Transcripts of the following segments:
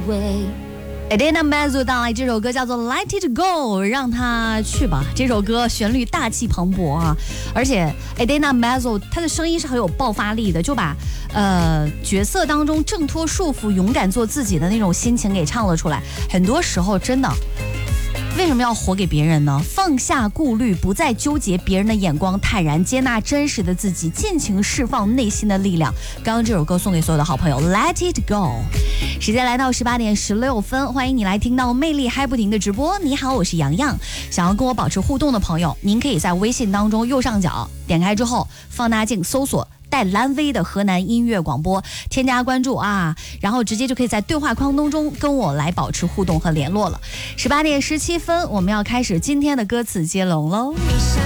way。 Edina Menzel 带来这首歌叫做 Let It Go， 让它去吧。这首歌旋律大气磅礴啊，而且 Edina Menzel 她的声音是很有爆发力的，就把角色当中挣脱束缚、勇敢做自己的那种心情给唱了出来。很多时候真的。为什么要活给别人呢？放下顾虑，不再纠结别人的眼光，坦然接纳真实的自己，尽情释放内心的力量。刚刚这首歌送给所有的好朋友 Let It Go。 时间来到18点16分，欢迎你来听到魅力嗨不停的直播。你好，我是洋洋。想要跟我保持互动的朋友，您可以在微信当中右上角点开之后放大镜搜索带蓝 V 的河南音乐广播，添加关注啊，然后直接就可以在对话框当中跟我来保持互动和联络了。18点17分，我们要开始今天的歌词接龙喽。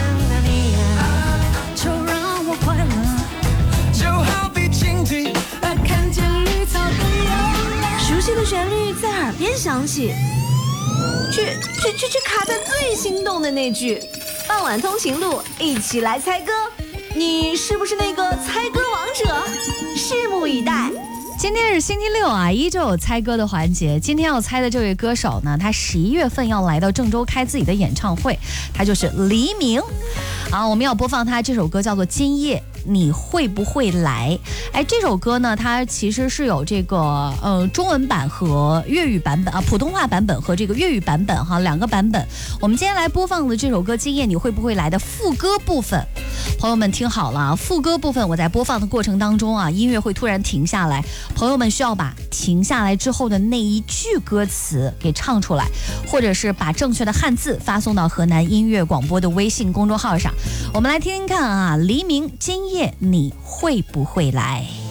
就让我快乐，就好比蜻蜓看见绿草更优美。熟悉的旋律在耳边响起，却卡在最心动的那句。傍晚通勤路，一起来猜歌。你是不是那个猜歌王者？拭目以待。 今天是星期六啊，依旧有猜歌的环节。今天要猜的这位歌手呢，他11月份要来到郑州开自己的演唱会，他就是黎明。我们要播放他这首歌叫做《今夜你会不会来》。这首歌呢，它其实是有这个中文版和粤语版本啊，普通话版本和这个粤语版本哈，两个版本。我们今天来播放的这首歌《今夜你会不会来》的副歌部分，朋友们听好了，副歌部分我在播放的过程当中啊，音乐会突然停下来，朋友们需要把停下来之后的那一句歌词给唱出来，或者是把正确的汉字发送到河南音乐广播的微信公众号上。我们来听听看啊，黎明《今夜你会不会来》。